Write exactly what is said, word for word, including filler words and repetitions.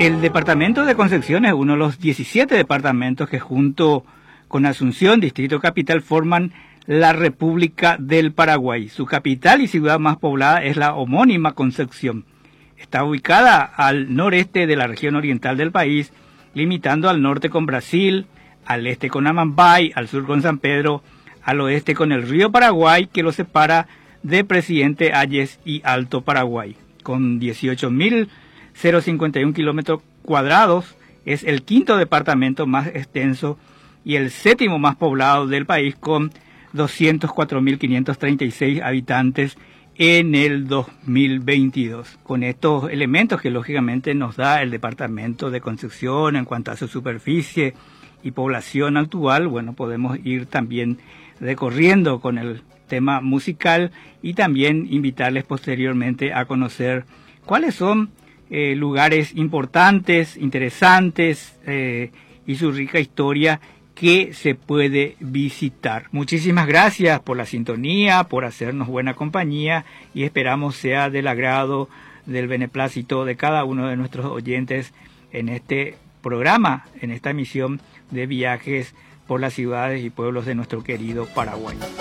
El departamento de Concepción es uno de los diecisiete departamentos que junto con Asunción, Distrito Capital, forman la República del Paraguay. Su capital y ciudad más poblada es la homónima Concepción. Está ubicada al noreste de la región oriental del país, limitando al norte con Brasil, al este con Amambay, al sur con San Pedro, al oeste con el río Paraguay, que lo separa de Presidente Hayes y Alto Paraguay. Con dieciocho mil cincuenta y uno kilómetros cuadrados, es el quinto departamento más extenso y el séptimo más poblado del país, con doscientos cuatro mil quinientos treinta y seis habitantes en el dos mil veintidós. Con estos elementos que lógicamente nos da el departamento de Concepción en cuanto a su superficie y población actual, bueno, podemos ir también recorriendo con el tema musical y también invitarles posteriormente a conocer cuáles son eh, lugares importantes, interesantes eh, y su rica historia que se puede visitar. Muchísimas gracias por la sintonía, por hacernos buena compañía y esperamos sea del agrado, del beneplácito de cada uno de nuestros oyentes en este programa, en esta emisión de viajes por las ciudades y pueblos de nuestro querido Paraguay.